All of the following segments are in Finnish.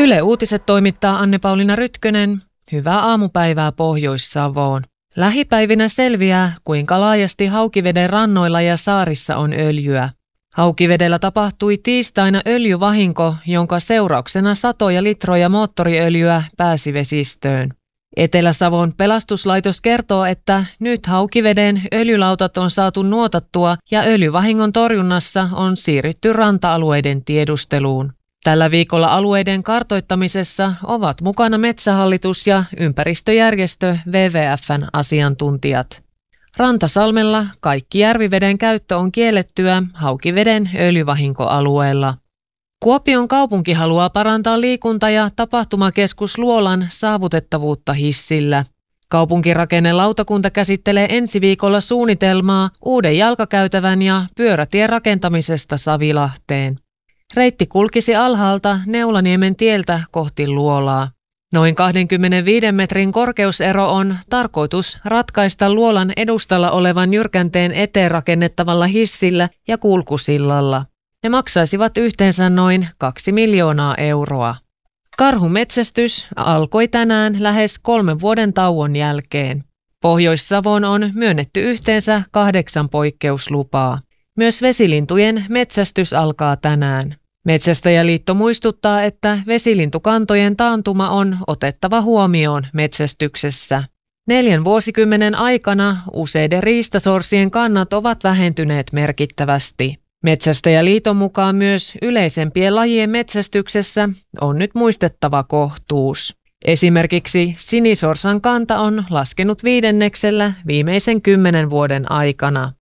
Yle Uutiset toimittaa Anne-Pauliina Rytkönen. Hyvää aamupäivää Pohjois-Savoon. Lähipäivinä selviää, kuinka laajasti Haukiveden rannoilla ja saarissa on öljyä. Haukivedellä tapahtui tiistaina öljyvahinko, jonka seurauksena satoja litroja moottoriöljyä pääsi vesistöön. Etelä-Savon pelastuslaitos kertoo, että nyt Haukiveden öljylautat on saatu nuotattua ja öljyvahingon torjunnassa on siirrytty ranta-alueiden tiedusteluun. Tällä viikolla alueiden kartoittamisessa ovat mukana Metsähallitus ja ympäristöjärjestö WWF:n asiantuntijat. Rantasalmella kaikki järviveden käyttö on kiellettyä Haukiveden öljyvahinkoalueella. Kuopion kaupunki haluaa parantaa liikunta- ja tapahtumakeskus Luolan saavutettavuutta hissillä. Kaupunkirakennelautakunta käsittelee ensi viikolla suunnitelmaa uuden jalkakäytävän ja pyörätien rakentamisesta Savilahteen. Reitti kulkisi alhaalta Neulaniemen tieltä kohti Luolaa. Noin 25 metrin korkeusero on tarkoitus ratkaista Luolan edustalla olevan jyrkänteen eteen rakennettavalla hissillä ja kulkusillalla. Ne maksaisivat yhteensä noin 2 miljoonaa euroa. Karhumetsästys alkoi tänään lähes 3 vuoden tauon jälkeen. Pohjois-Savoon on myönnetty yhteensä 8 poikkeuslupaa. Myös vesilintujen metsästys alkaa tänään. Metsästäjäliitto muistuttaa, että vesilintukantojen taantuma on otettava huomioon metsästyksessä. 4 vuosikymmenen aikana useiden riistasorsien kannat ovat vähentyneet merkittävästi. Metsästäjäliiton mukaan myös yleisempien lajien metsästyksessä on nyt muistettava kohtuus. Esimerkiksi sinisorsan kanta on laskenut 5% viimeisen 10 vuoden aikana.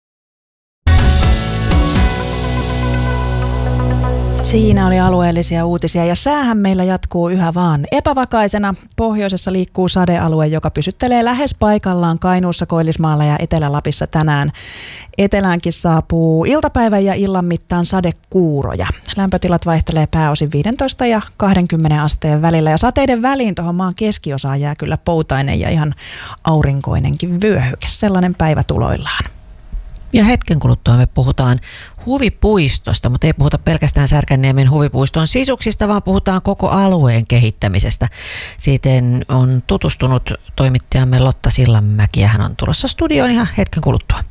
Siinä oli alueellisia uutisia ja säähän meillä jatkuu yhä vaan epävakaisena. Pohjoisessa liikkuu sadealue, joka pysyttelee lähes paikallaan Kainuussa, Koillismaalla ja Etelä-Lapissa tänään. Eteläänkin saapuu iltapäivän ja illan mittaan sadekuuroja. Lämpötilat vaihtelee pääosin 15 ja 20 asteen välillä ja sateiden väliin tuohon maan keskiosaan jää kyllä poutainen ja ihan aurinkoinenkin vyöhyke. Sellainen päivä tuloillaan. Ja hetken kuluttua me puhutaan huvipuistosta, mutta ei puhuta pelkästään Särkänniemen huvipuiston sisuksista, vaan puhutaan koko alueen kehittämisestä. Siihen on tutustunut toimittajamme Lotta Sillanmäki ja hän on tulossa studioon ihan hetken kuluttua.